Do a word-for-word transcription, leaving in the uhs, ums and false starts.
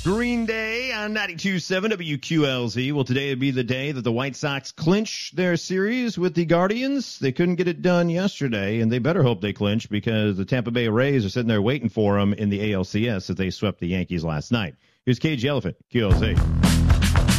Green Day on ninety-two point seven W Q L Z. Well, today would be the day that the White Sox clinch their series with the Guardians. They couldn't get it done yesterday, and they better hope they clinch because the Tampa Bay Rays are sitting there waiting for them in the A L C S as they swept the Yankees last night. Here's Cage Elephant, Q L Z.